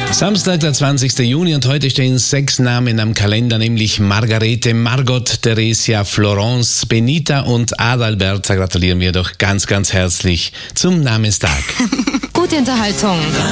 Samstag, der 20. Juni und heute stehen 6 Namen am Kalender, nämlich Margarete, Margot, Theresia, Florence, Benita und Adalbert. Da gratulieren wir doch ganz, ganz herzlich zum Namenstag. Gute Unterhaltung.